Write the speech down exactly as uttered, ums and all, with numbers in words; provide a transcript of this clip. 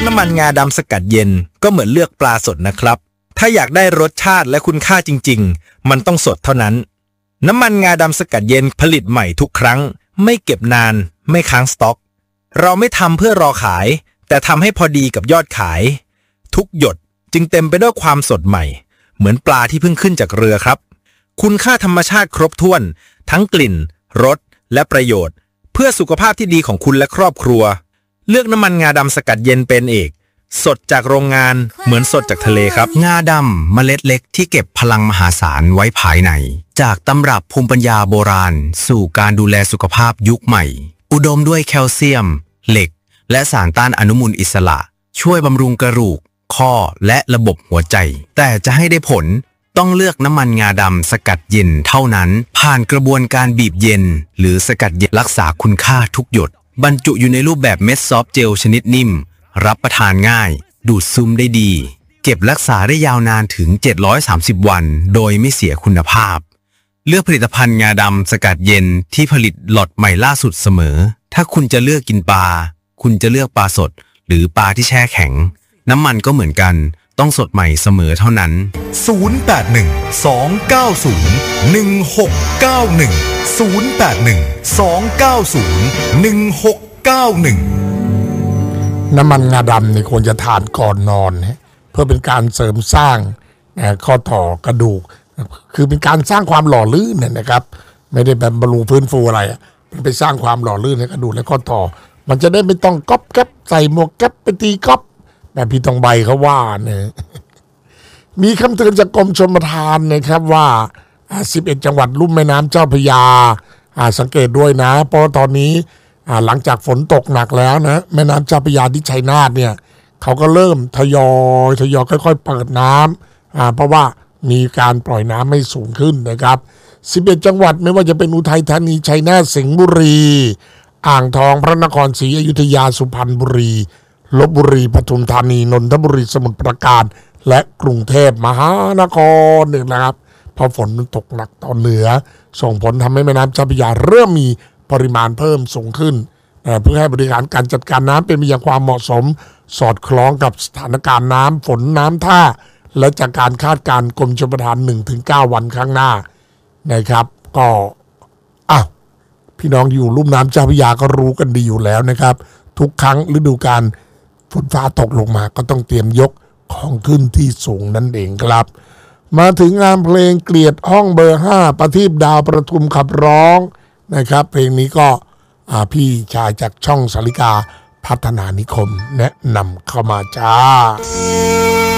น้ำมันงาดำสกัดเย็นก็เหมือนเลือกปลาสดนะครับถ้าอยากได้รสชาติและคุณค่าจริงๆมันต้องสดเท่านั้นน้ำมันงาดำสกัดเย็นผลิตใหม่ทุกครั้งไม่เก็บนานไม่ค้างสต็อกเราไม่ทำเพื่อรอขายแต่ทำให้พอดีกับยอดขายทุกหยดจึงเต็มไปด้วยความสดใหม่เหมือนปลาที่เพิ่งขึ้นจากเรือครับคุณค่าธรรมชาติครบถ้วนทั้งกลิ่นรสและประโยชน์เพื่อสุขภาพที่ดีของคุณและครอบครัวเลือกน้ำมันงาดำสกัดเย็นเป็นเอกสดจากโรงงานเหมือนสดจากทะเลครับงาดำเมล็ดเล็กที่เก็บพลังมหาศาลไว้ภายในจากตำรับภูมิปัญญาโบราณสู่การดูแลสุขภาพยุคใหม่อุดมด้วยแคลเซียมเหล็กและสารต้านอนุมูลอิสระช่วยบำรุงกระดูกข้อและระบบหัวใจแต่จะให้ได้ผลต้องเลือกน้ำมันงาดำสกัดเย็นเท่านั้นผ่านกระบวนการบีบเย็นหรือสกัดเย็นรักษาคุณค่าทุกหยดบรรจุอยู่ในรูปแบบเม็ดซอฟต์เจลชนิดนิ่มรับประทานง่ายดูดซึมได้ดีเก็บรักษาได้ยาวนานถึงเจ็ดร้อยสามสิบวันโดยไม่เสียคุณภาพเลือกผลิตภัณฑ์งาดำสกัดเย็นที่ผลิตล็อตใหม่ล่าสุดเสมอถ้าคุณจะเลือกกินปลาคุณจะเลือกปลาสดหรือปลาที่แช่แข็งน้ำมันก็เหมือนกันต้องสดใหม่เสมอเท่านั้นศูนย์ แปด หนึ่ง สอง เก้า ศูนย์ หนึ่ง หก เก้า หนึ่ง ศูนย์ แปด หนึ่ง สอง เก้า ศูนย์ หนึ่ง หก เก้า หนึ่งน้ำมันงาดำนี่ควรจะทานก่อนนอนเพื่อเป็นการเสริมสร้างข้อต่อกระดูกคือเป็นการสร้างความหล่อลื่นเนี่ยนะครับไม่ได้แบบบำรุงฟื้นฟูอะไรมันไปสร้างความหล่อลื่นให้กระดูกและข้อต่อมันจะได้ไม่ต้องก๊อบแก๊บใส่หมวกแก๊บไปตีก๊อบแบบพี่ตองใบเขาว่าเนี่ยมีคำเตือนจากกรมชลประทานนะครับว่าสิบเอ็ดจังหวัดลุ่มแม่น้ำเจ้าพระยาสังเกตด้วยนะเพราะตอนนี้หลังจากฝนตกหนักแล้วนะแม่น้ำเจ้าพระยาที่ชัยนาทเนี่ยเขาก็เริ่มทยอยทยอยค่อยๆเปิดน้ำเพราะว่ามีการปล่อยน้ำให้สูงขึ้นนะครับสิบเอ็ดจังหวัดไม่ว่าจะเป็นอุทัยธานีชัยนาทสิงห์บุรีอ่างทองพระนครศรีอยุธยาสุพรรณบุรีลพบุรีปทุมธานีนนทบุรีสมุทรปราการและกรุงเทพมหานครเนี่ยนะครับพอฝนมันตกหนักตอนเหนือส่งผลทำให้แม่น้ำเจ้าพระยาเริ่มมีปริมาณเพิ่มสูงขึ้นเพื่อให้บริการการจัดการน้ำเป็นไปอย่างความเหมาะสมสอดคล้องกับสถานการณ์น้ำฝนน้ำท่าและจากการคาดการณ์กรมชลประทาน หนึ่งถึงเก้า วันข้างหน้านะครับก็อ้าวพี่น้องอยู่ลุ่มน้ำเจ้าพระยาก็รู้กันดีอยู่แล้วนะครับทุกครั้งฤดูกาลฝนฟ้าตกลงมาก็ต้องเตรียมยกของขึ้นที่สูงนั่นเองครับมาถึงงานเพลงเกลียดห้องเบอร์ห้าประทีปดาวประทุมขับร้องนะครับเพลงนี้ก็พี่ชายจากช่องสาริกาพัฒนานิคมแนะนำเข้ามาจ้า